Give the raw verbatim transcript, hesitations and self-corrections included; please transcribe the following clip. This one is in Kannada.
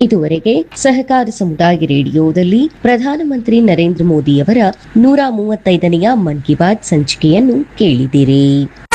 ಇದುವರೆಗೆ ಸಹಕಾರ ಸಮುದಾಯ ರೇಡಿಯೋದಲ್ಲಿ ಪ್ರಧಾನಮಂತ್ರಿ ನರೇಂದ್ರ ಮೋದಿಯವರ ನೂರ ಮೂವತ್ತೈದನೆಯ ಮನ್ ಕಿ ಬಾತ್ ಸಂಚಿಕೆಯನ್ನು ಕೇಳಿದಿರಿ.